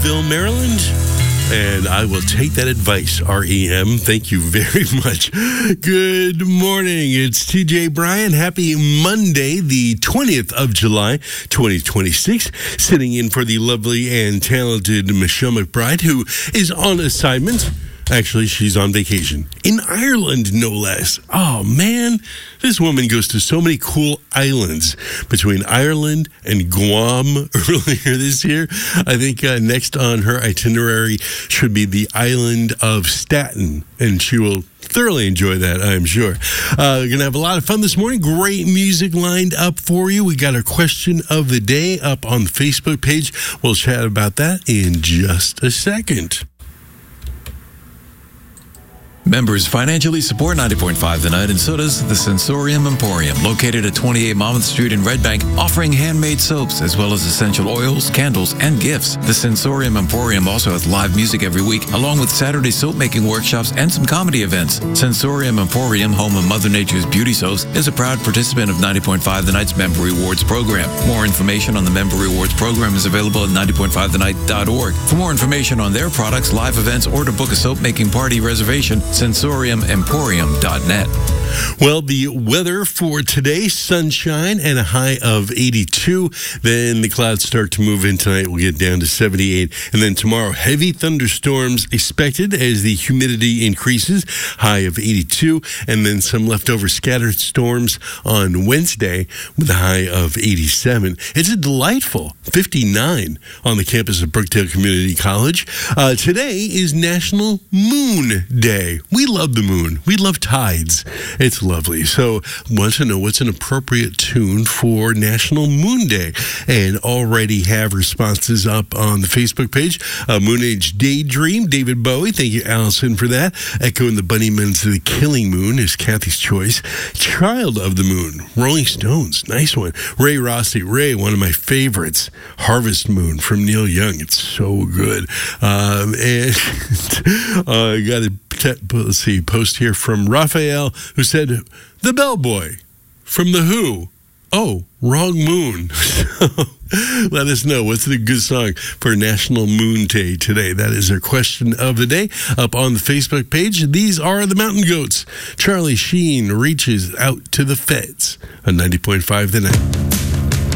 Ville, Maryland. And I will take that advice, REM. Thank you very much. Good morning. It's TJ Bryan. Happy Monday, the 20th of July, 2026. Sitting in for the lovely and talented Michelle McBride, who is on assignment. Actually, she's on vacation in Ireland, no less. Oh, man, this woman goes to so many cool islands between Ireland and Guam earlier this year. I think next on her itinerary should be the island of Staten, and she will thoroughly enjoy that, I'm sure. We're going to have a lot of fun this morning. Great music lined up for you. We got our question of the day up on the Facebook page. We'll chat about that in just a second. Members financially support 90.5 The Night, and so does the Sensorium Emporium, located at 28 Monmouth Street in Red Bank, offering handmade soaps as well as essential oils, candles, and gifts. The Sensorium Emporium also has live music every week, along with Saturday soap-making workshops and some comedy events. Sensorium Emporium, home of Mother Nature's beauty soaps, is a proud participant of 90.5 The Night's Member Rewards program. More information on the Member Rewards program is available at 90.5thenight.org. For more information on their products, live events, or to book a soap-making party reservation, sensoriumemporium.net. Well, the weather for today, sunshine and a high of 82. Then the clouds start to move in tonight. We'll get down to 78. And then tomorrow, heavy thunderstorms expected as the humidity increases, high of 82. And then some leftover scattered storms on Wednesday with a high of 87. It's a delightful 59 on the campus of Brookdale Community College. Today is National Moon Day. We love the moon. We love tides. It's lovely. So, want to know what's an appropriate tune for National Moon Day? And already have responses up on the Facebook page. Moon Age Daydream, David Bowie. Thank you, Allison, for that. Echoing the Bunnymen's The Killing Moon is Kathy's choice. Child of the Moon, Rolling Stones. Nice one. Ray Rossi. Ray, one of my favorites. Harvest Moon from Neil Young. It's so good. And I got a post here from Raphael, who said, The Bellboy from The Who. Oh, wrong moon. Let us know what's the good song for National Moon Day today. That is our question of the day up on the Facebook page. These are the Mountain Goats. Charlie Sheen reaches out to the feds on 90.5 The Night.